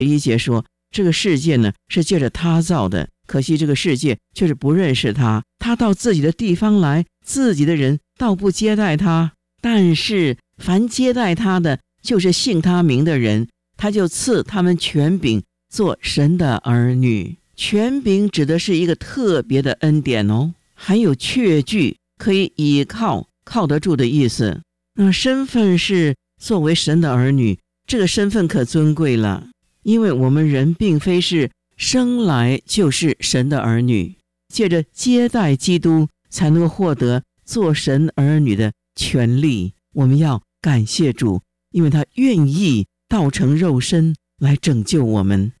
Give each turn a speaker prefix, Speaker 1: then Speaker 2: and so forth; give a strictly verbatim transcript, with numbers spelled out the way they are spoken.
Speaker 1: 一节说，这个世界呢是借着他造的，可惜这个世界却是不认识他，他到自己的地方来，自己的人倒不接待他，但是凡接待他的，就是信他名的人，他就赐他们权柄做神的儿女。权柄指的是一个特别的恩典哦，还有确据，可以倚靠，靠得住的意思。那身份是作为神的儿女，这个身份可尊贵了，因为我们人并非是生来就是神的儿女，借着接待基督才能够获得做神儿女的权利。我们要感谢主，因为他愿意道成肉身来拯救我们。